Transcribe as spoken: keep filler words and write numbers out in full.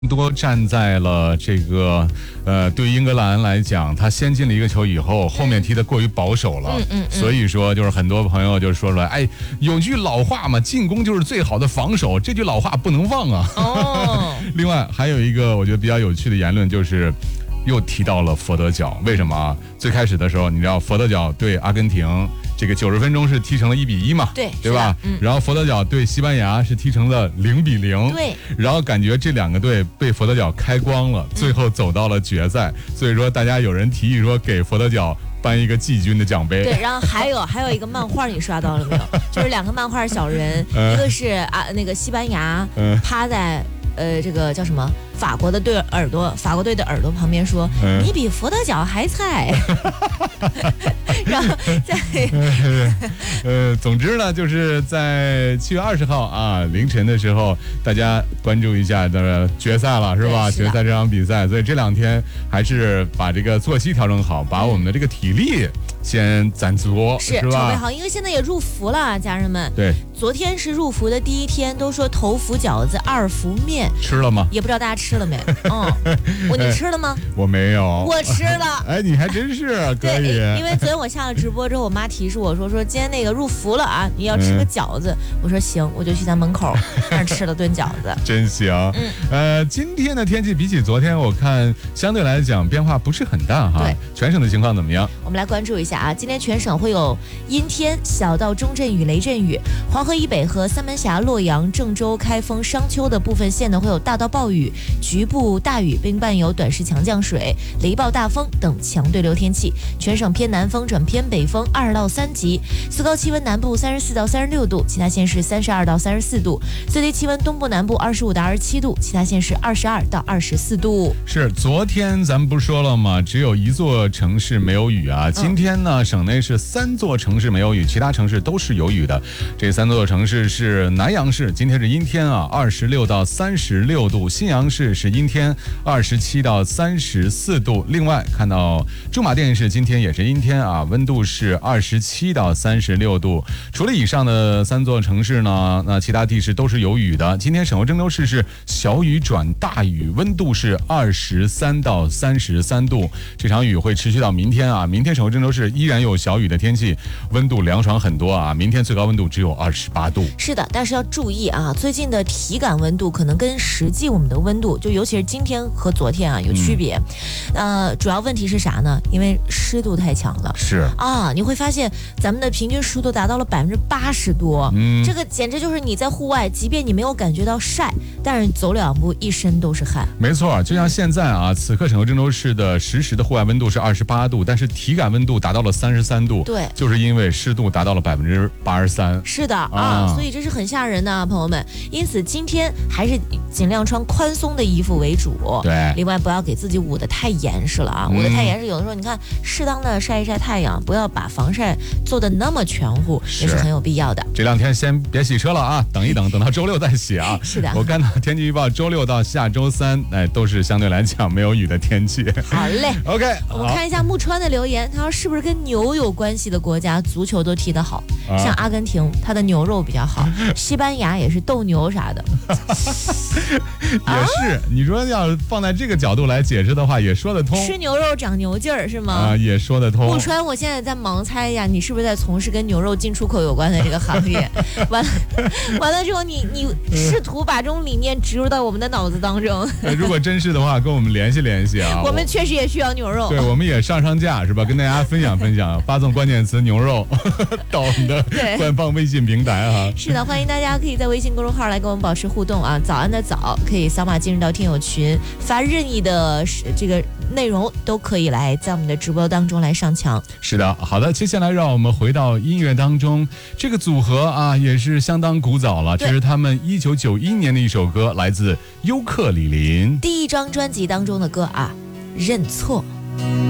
多站在了这个呃，对于英格兰来讲，他先进了一个球以后，后面踢得过于保守了， 嗯嗯嗯所以说就是很多朋友就说出来，哎，有句老话嘛，进攻就是最好的防守，这句老话不能忘啊。 哦， 另外还有一个我觉得比较有趣的言论就是。又提到了佛得角，为什么啊？最开始的时候，你知道佛得角对阿根廷这个九十分钟是踢成了一比一嘛， 对， 对吧？ 嗯、 然后佛得角对西班牙是踢成了零比零， 对。 然后感觉这两个队被佛得角开光了，最后走到了决赛。嗯、所以说，大家有人提议说给佛得角颁一个季军的奖杯。 对，然后还有还有一个漫画，你刷到了没有？就是两个漫画小人， 嗯、 一个是啊那个西班牙趴在。呃，这个叫什么？法国的队耳朵，法国队的耳朵旁边说：“嗯、你比佛得角还菜。”然后在呃，总之呢，就是在七月二十号啊凌晨的时候，大家关注一下的决赛了，是吧？决赛这场比赛，所以这两天还是把这个作息调整好，把我们的这个体力先攒足， 是是吧？ 准备好，因为现在也入伏了，家人们。 对， 昨天是入伏的第一天，都说头伏饺子，二伏面， 吃了吗？ 也不知道大家吃了没？嗯，我你吃了吗？ 我没有， 我吃了。 哎，你还真是可以。 因为昨天我下了直播之后，我妈提示我说说今天那个入伏了啊，你要吃个饺子。嗯、我说行，我就去咱门口那儿吃了顿饺子。 真行。嗯，呃，今天的天气比起昨天，我看相对来讲变化不是很大哈。 对， 全省的情况怎么样？ 我们来关注一下啊，今天全省会有阴天，小到中阵雨、雷阵雨。黄河以北和三门峡、洛阳、郑州、开封、商丘的部分县呢，会有大到暴雨、局部大雨，并伴有短时强降水、雷暴大风等强对流天气。全省偏南风转偏北风二到三级，最高气温南部三十四到三十六度，其他县市三十二到三十四度，最低气温东部南部二十五到二十七度，其他县市二十二到二十四度。 是，昨天咱们不是说了吗？只有一座城市没有雨啊。今天呢，嗯、省内是三座城市没有雨，其他城市都是有雨的。这三座城市是南阳市，今天是阴天啊，二十六到三十六度；信阳市是阴天，二十七到三十四度。另外看到驻马店市今天也是阴天啊，温度是二十七到三十六度。除了以上的三座城市呢，那其他地市都是有雨的。今天沈州郑州市是小雨转大雨，温度是二十三到三十三度。这场雨会持续到明天啊，明天沈州郑州市依然有小雨的天气，温度凉爽很多啊。明天最高温度只有二十八度。 是的，但是要注意啊，最近的体感温度可能跟实际我们的温度，就尤其是今天和昨天啊有区别。嗯、呃，主要问题是啥呢？因为湿度太强了。 是啊，你会发现咱们的平均湿度达到了百分之八十多，嗯，这个简直就是你在户外，即便你没有感觉到晒，但是走两步一身都是汗。 没错，就像现在啊，此刻沈州郑州市的实时的户外温度是二十八度，但是体感温度达到了三十三度。 对， 就是因为湿度达到了百分之八十三。 是的啊，啊所以这是很吓人的啊，朋友们。因此今天还是尽量穿宽松的衣服为主。 对， 另外不要给自己捂得太严实了啊，捂得太严实，有的时候你看适当的晒一晒太阳，不要把防晒做得那么全乎，也是很有必要的。 这两天先别洗车了啊，等一等，等到周六再洗啊。 是的， 我看到天气预报，周六到下周三，哎，都是相对来讲没有雨的天气。 好嘞 ，OK， 我看一下木川的留言，他说是不是跟牛有关系的国家足球都踢得好？啊、像阿根廷，它的牛肉比较好；西班牙也是斗牛啥的。 也是，你说要放在这个角度来解释的话，也说得通。 吃牛肉长牛劲儿是吗？ 啊，也说得通。 木川，我现在在盲猜呀，你是不是在从事跟牛肉进出口有关的这个行业？完了，完了之后你，你你试图把这种理念植入到我们的脑子当中。 如果真是的话，跟我们联系联系啊。 我们确实也需要牛肉。 对，我们也上上架是吧？跟大家分享分享，发送关键词牛肉到我们的官方微信平台哈。 是的，欢迎大家可以在微信公众号来跟我们保持互动啊。早安的早可以扫码进入到听友群，发任意的这个内容都可以来在我们的直播当中来上墙。 是的，好的，接下来让我们回到音乐当中。这个组合啊也是相当古早了，这是他们一九九一年的一首歌，来自尤克里林第一张专辑当中的歌啊，认错。